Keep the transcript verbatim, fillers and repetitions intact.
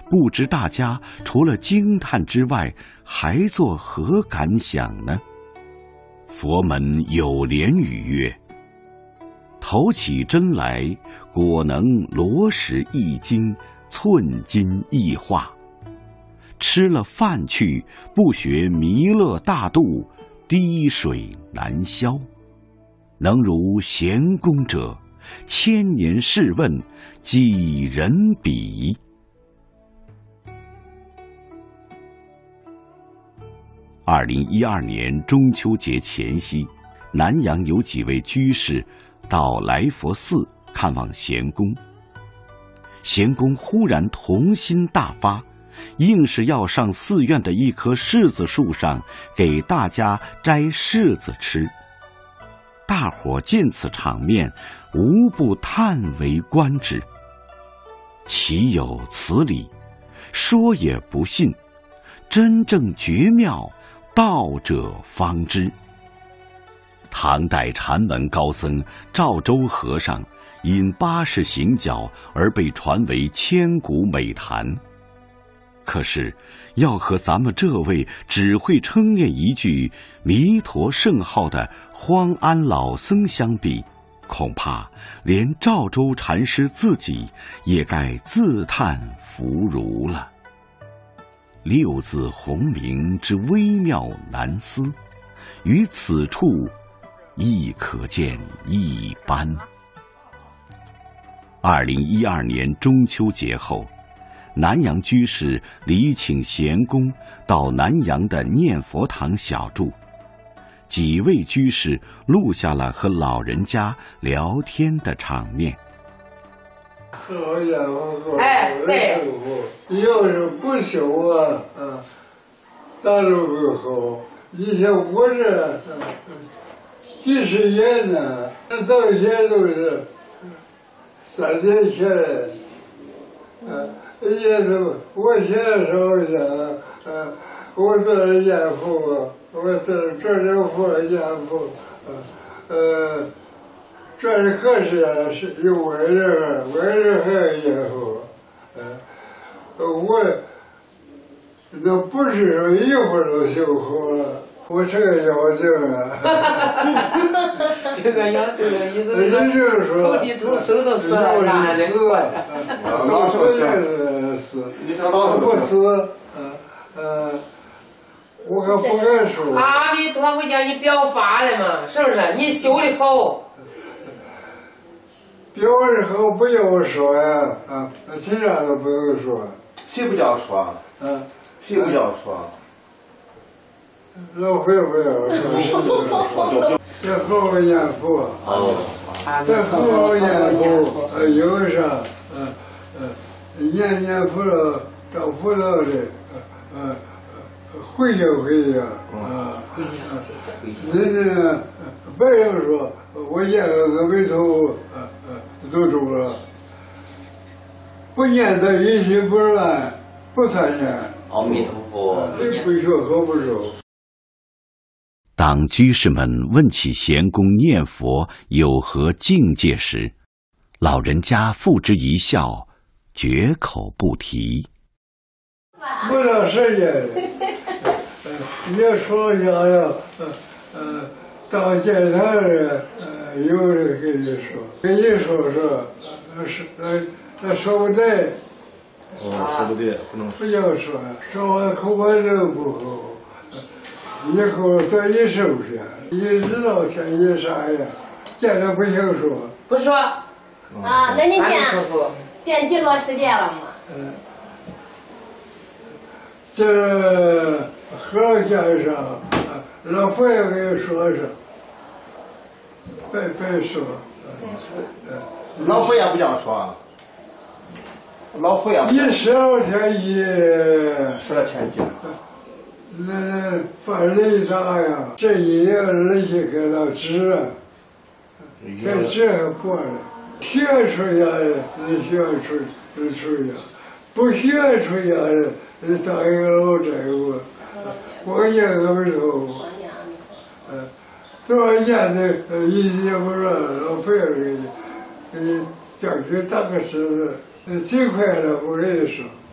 不知大家除了惊叹之外，还作何感想呢？佛门有莲语曰：投起真来，果能罗石一斤，寸金一化。吃了饭去，不学弥勒大度，滴水难消。能如贤公者，千年试问，几人比？二零一二年中秋节前夕，南阳有几位居士到来佛寺看望贤公。贤公忽然童心大发，硬是要上寺院的一棵柿子树上给大家摘柿子吃。大伙见此场面，无不叹为观止。岂有此理？说也不信，真正绝妙，道者方知。唐代禅门高僧赵州和尚因八十行脚而被传为千古美谈。可是要和咱们这位只会称念一句弥陀圣号的荒安老僧相比，恐怕连赵州禅师自己也该自叹弗如了。六字洪名之微妙难思，于此处亦可见一斑。二零一二年中秋节后，南阳居士礼请贤公到南阳的念佛堂小住，几位居士录下了和老人家聊天的场面。 好家伙，哎，对，要是不修啊，啊，咋都不好。以前我这几十年呢，到现在都是三天前来，啊。也都，我现在说一下，呃，我做了严父，我做做了父严父，呃，呃，这的可是是有为人，为人还有严父，呃，我那不是说一会儿就修好了，我这个妖精啊， 这个妖精的意思是说， 土地土生都死了，啥的， 都死了。死，我不死，嗯呃，我可不敢说。 阿弥陀佛叫你表法了嘛，是不是？你修的好。 表的好不要我说呀，啊，其他都不用说。 谁不叫说？ 嗯， 谁不叫说？ 老会不要说，谁不要说？这好好念佛，这好好念佛，呃，有啥，嗯嗯。念念佛了，到佛道的，呃呃，回家回家啊，人家白人说，我念个阿弥陀佛，呃呃，都中了。不念的一心不乱，不参念。 阿弥陀佛， 不学好不熟。 当居士们问起贤公念佛有何境界时，老人家付之一笑，绝口不提。 不到时间，也说一下呀，呃呃，到见他人，呃，有人跟你说，跟你说说，呃是呃，他说不对。 哦，说不对，不能不要说，说完口感都不好，以后多一收拾，你知道天意啥呀？见了不行说。 不说。 啊，那你见见几多时间了嘛？ 嗯，这和先生，老佛爷给你说说，别别说， 嗯，老佛爷不叫说，老佛爷一十二天一十二天一， 那犯雷大呀，这一样人家给他治啊，这治还过了。学出家人，你学出出家；不学出家人，你当一个老债务，我念阿弥陀佛。嗯，多少年的一也不让老费给你，给你讲去打个石子，最快了，我跟你说。